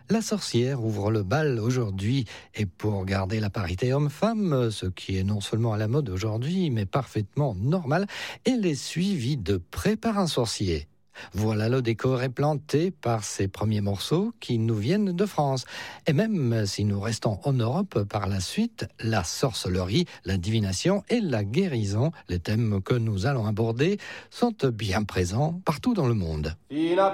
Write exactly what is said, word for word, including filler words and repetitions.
La sorcière ouvre le bal aujourd'hui et pour garder la parité homme-femme, ce qui est non seulement à la mode aujourd'hui mais parfaitement normal, elle est suivie de près par un sorcier. Voilà, le décor est planté par ces premiers morceaux qui nous viennent de France. Et même si nous restons en Europe par la suite, la sorcellerie, la divination et la guérison, les thèmes que nous allons aborder, sont bien présents partout dans le monde.